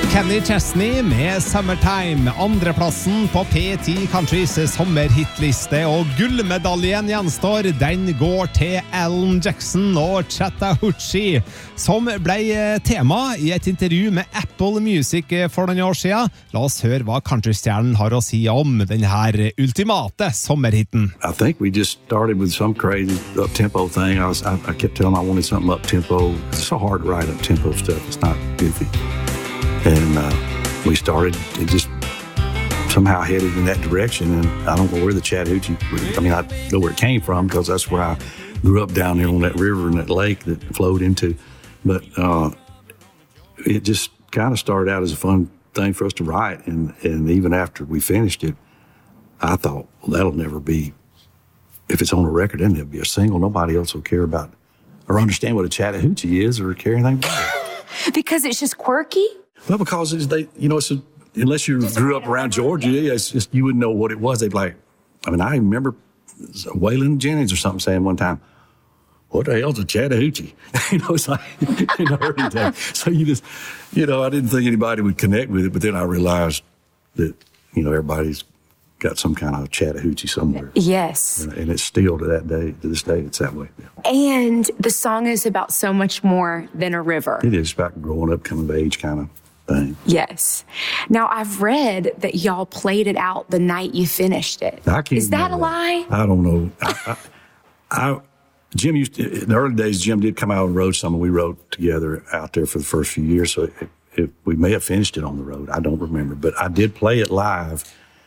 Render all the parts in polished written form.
Kenny Chesney med Summertime, andreplassen på P10 Countries sommerhitliste, og gullmedaljen gjenstår, den går til Alan Jackson og Chattahoochee, som ble tema i et intervju med Apple Music for noen år siden. La oss høre hva countrystjernen har å si om den her ultimate sommerhitten. I think we just started with some crazy up-tempo thing. I kept telling them I wanted something up-tempo. It's so hard to write up-tempo stuff. It's not goofy. And we started, it just somehow headed in that direction. And I don't know where the Chattahoochee, I mean, I know where it came from because that's where I grew up down there on that river and that lake that it flowed into. But it just kind of started out as a fun thing for us to write. And even after we finished it, I thought, well, that'll never be, if it's on a record, then it'll be a single. Nobody else will care about or understand what a Chattahoochee is or care anything about it. Because it's just quirky? Well, because unless you grew up around Georgia, it's just, you wouldn't know what it was. They'd be like, I mean, I remember Waylon Jennings or something saying one time, what the hell's a Chattahoochee? It's like, early days. So you just, I didn't think anybody would connect with it, but then I realized that, everybody's got some kind of Chattahoochee somewhere. Yes. And it's still to this day, it's that way. Yeah. And the song is about so much more than a river. It is about growing up, coming of age kind of thing. Yes. Now, I've read that y'all played it out the night you finished it. Is that a lie? I don't know. Jim in the early days, Jim did come out and wrote some, and we wrote together out there for the first few years. So we may have finished it on the road. I don't remember. But I did play it live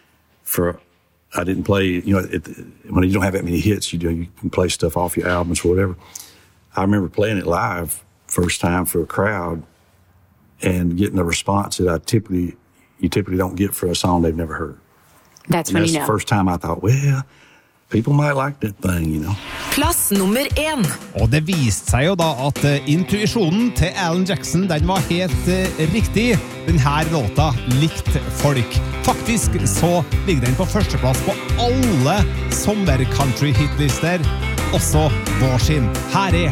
I didn't play, when you don't have that many hits, you can play stuff off your albums or whatever. I remember playing it live first time for a crowd and getting a response that you typically don't get for a song they've never heard. That's when the first time I thought, well, people might like that thing, Plass nummer 1. Og det viste seg jo da at intuisjonen til Alan Jackson, den var helt riktig. Den her låta likte folk. Faktisk så ligger den på førsteplass på alle sommer-country-hitlister, også vår sin. Her